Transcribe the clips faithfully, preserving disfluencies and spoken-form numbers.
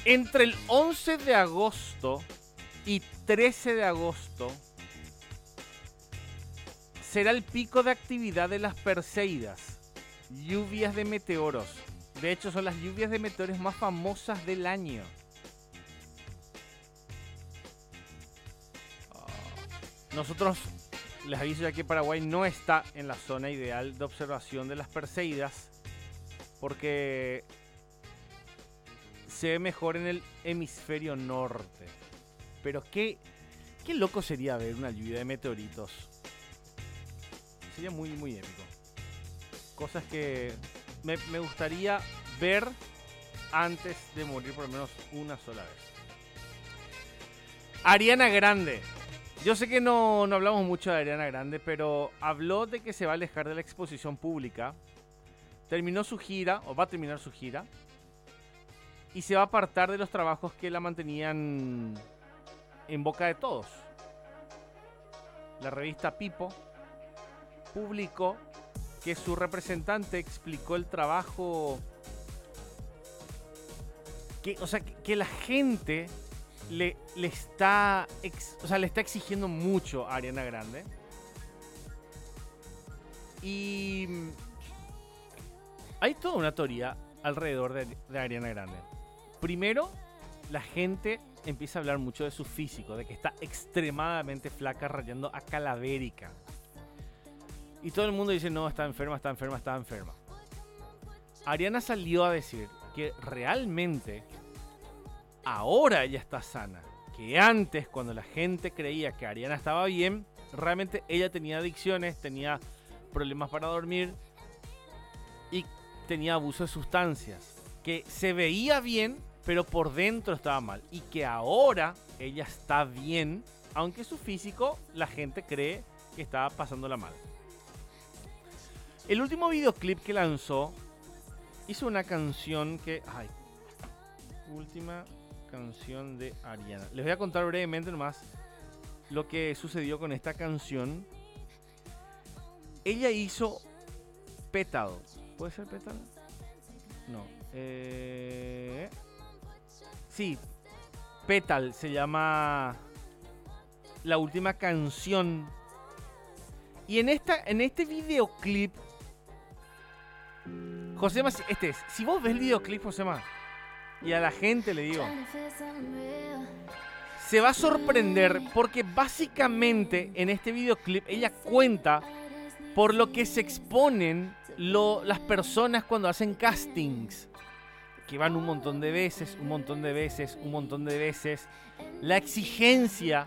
Entre el once de agosto y trece de agosto será el pico de actividad de las Perseidas, lluvias de meteoros. De hecho, son las lluvias de meteoros más famosas del año. Nosotros, les aviso ya que Paraguay no está en la zona ideal de observación de las Perseidas, porque se ve mejor en el hemisferio norte. Pero qué, qué loco sería ver una lluvia de meteoritos. Sería muy, muy épico. Cosas que me, me gustaría ver antes de morir por lo menos una sola vez. Ariana Grande. Yo sé que no, no hablamos mucho de Ariana Grande, pero habló de que se va a alejar de la exposición pública. Terminó su gira, o va a terminar su gira, y se va a apartar de los trabajos que la mantenían en boca de todos. La revista People publicó que su representante explicó el trabajo que, o sea, que, que la gente le, le está ex, o sea, le está exigiendo mucho a Ariana Grande. Y hay toda una teoría alrededor de, de Ariana Grande. Primero, la gente empieza a hablar mucho de su físico, de que está extremadamente flaca, rayando a calavérica. Y todo el mundo dice, no, está enferma, está enferma, está enferma. Ariana salió a decir que realmente ahora ella está sana. Que antes, cuando la gente creía que Ariana estaba bien, realmente ella tenía adicciones, tenía problemas para dormir y tenía abuso de sustancias. Que se veía bien, pero por dentro estaba mal. Y que ahora ella está bien, aunque su físico la gente cree que estaba pasándola mal. El último videoclip que lanzó hizo una canción que... Ay, última canción de Ariana. Les voy a contar brevemente nomás lo que sucedió con esta canción. Ella hizo Petal. ¿Puede ser Petal? No. Eh... Sí, Petal se llama la última canción. Y en, esta, en este videoclip... Josema, este es. Si vos ves el videoclip, Josema, y a la gente le digo, se va a sorprender porque básicamente en este videoclip ella cuenta por lo que se exponen lo, las personas cuando hacen castings. Que van un montón de veces, un montón de veces, un montón de veces. La exigencia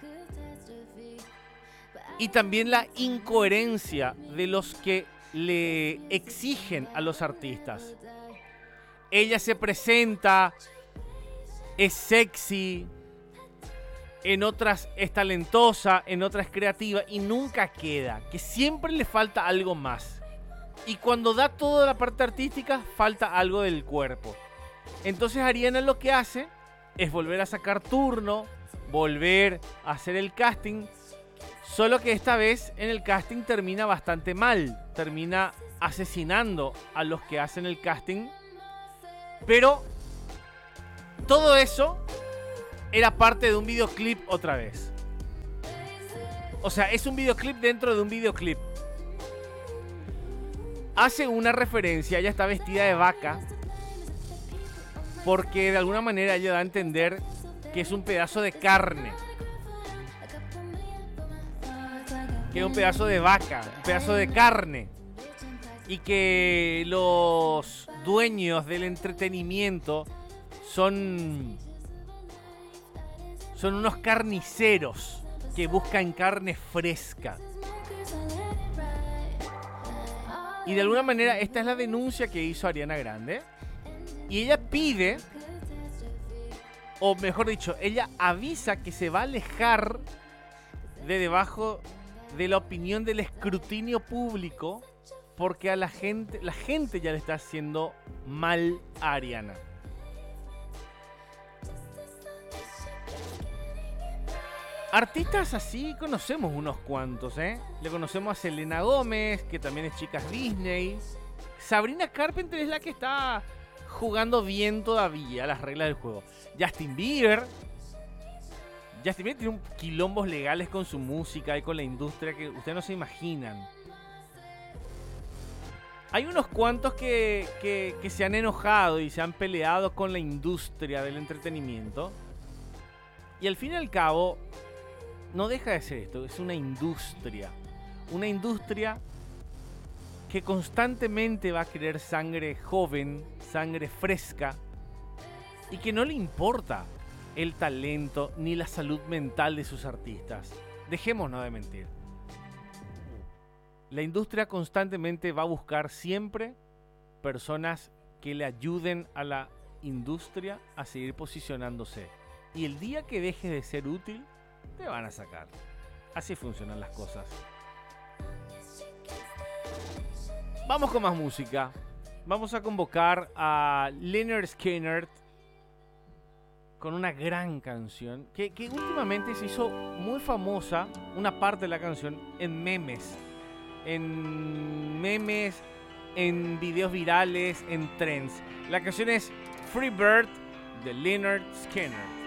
y también la incoherencia de los que le exigen a los artistas. Ella se presenta, es sexy, en otras es talentosa, en otras es creativa y nunca queda, que siempre le falta algo más. Y cuando da toda la parte artística, falta algo del cuerpo. Entonces Ariana lo que hace es volver a sacar turno, volver a hacer el casting. Solo que esta vez en el casting termina bastante mal. Termina asesinando a los que hacen el casting. Pero todo eso era parte de un videoclip otra vez. O sea, es un videoclip dentro de un videoclip. Hace una referencia, ella está vestida de vaca. Porque de alguna manera ella da a entender que es un pedazo de carne. Que es un pedazo de vaca, un pedazo de carne. Y que los dueños del entretenimiento son, son unos carniceros que buscan carne fresca. Y de alguna manera esta es la denuncia que hizo Ariana Grande. Y ella pide, o mejor dicho, ella avisa que se va a alejar de debajo de la opinión del escrutinio público porque a la gente, la gente ya le está haciendo mal a Ariana. Artistas así conocemos unos cuantos, ¿eh? Le conocemos a Selena Gómez, que también es Chicas Disney. Sabrina Carpenter es la que está jugando bien todavía las reglas del juego. Justin Bieber. Justin Bieber tiene un quilombos legales con su música y con la industria que ustedes no se imaginan. Hay unos cuantos que, que, que se han enojado y se han peleado con la industria del entretenimiento. Y al fin y al cabo, no deja de ser esto, es una industria. Una industria que constantemente va a querer sangre joven, sangre fresca, y que no le importa el talento ni la salud mental de sus artistas. Dejémonos de mentir. La industria constantemente va a buscar siempre personas que le ayuden a la industria a seguir posicionándose. Y el día que dejes de ser útil, te van a sacar. Así funcionan las cosas. Vamos con más música. Vamos a convocar a Lynyrd Skynyrd con una gran canción que, que últimamente se hizo muy famosa, una parte de la canción, en memes. En memes, en videos virales, en trends. La canción es Free Bird de Lynyrd Skynyrd.